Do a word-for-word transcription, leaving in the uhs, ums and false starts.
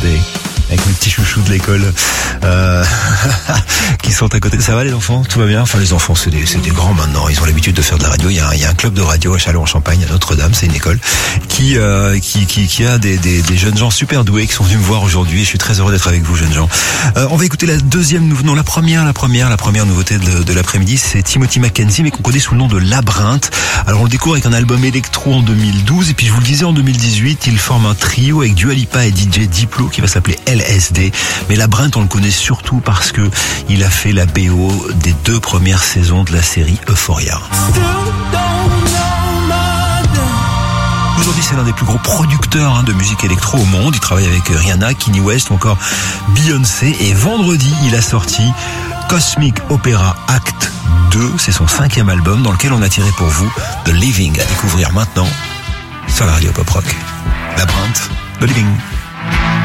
Yesterday. Avec mes petits chouchous de l'école euh, qui sont à côté. Ça va les enfants? Tout va bien? Enfin les enfants c'est des, c'est des grands maintenant, ils ont l'habitude de faire de la radio. Il y a un, il y a un club de radio à Châlons-en-Champagne, à Notre-Dame, c'est une école qui, euh, qui, qui, qui a des, des, des jeunes gens super doués qui sont venus me voir aujourd'hui. Je suis très heureux d'être avec vous jeunes gens. Euh, on va écouter la deuxième, non la première, la première, la première nouveauté de, de l'après-midi, c'est Timothy McKenzie mais qu'on connaît sous le nom de Labyrinthe. Alors on le découvre avec un album électro en deux mille douze et puis je vous le disais en deux mille dix-huit, il forme un trio avec Dua Lipa et D J Diplo qui va s'appeler L S D. Mais Labyrinthe, on le connaît surtout parce que il a fait la B O des deux premières saisons de la série Euphoria. Aujourd'hui, c'est l'un des plus gros producteurs hein, de musique électro au monde. Il travaille avec Rihanna, Kanye West ou encore Beyoncé. Et vendredi, il a sorti Cosmic Opera Act deux. C'est son cinquième album dans lequel on a tiré pour vous The Living à découvrir maintenant sur la radio Pop Rock. Labyrinthe, The Living.